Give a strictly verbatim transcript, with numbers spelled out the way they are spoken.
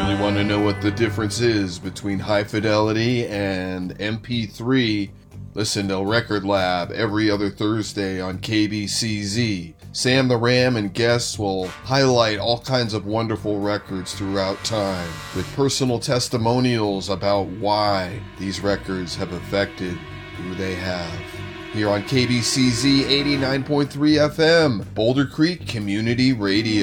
Really want to know what the difference is between high fidelity and M P three? Listen to Record Lab every other Thursday on K B C Z. Sam the Ram and guests will highlight all kinds of wonderful records throughout time, with personal testimonials about why these records have affected who they have. Here on K B C Z eighty-nine point three F M, Boulder Creek Community Radio.